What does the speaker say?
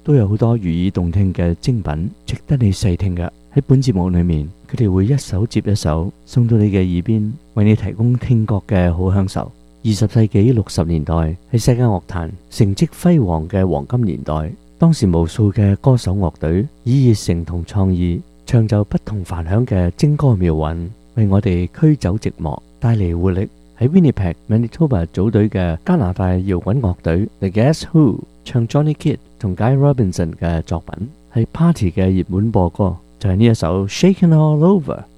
都有好多寓意動聽嘅精品，值得你細聽嘅。喺本節目裏面，佢哋會一首接一首送到你嘅耳邊，為你提供聽覺嘅好享受。20世紀60年代係世界樂壇成績輝煌嘅黃金年代，當時無數嘅歌手樂隊以熱誠同創意唱奏不同凡響嘅精歌妙韻，為我哋驅走寂寞，帶嚟活力。喺 Winnipeg Manitoba 組隊嘅加拿大搖滾樂隊 The Guess Who 唱 Johnny Kidd 同 Guy Robinson 嘅作品，係 Party 嘅熱門播歌，就係呢一首 Shakin' All Over。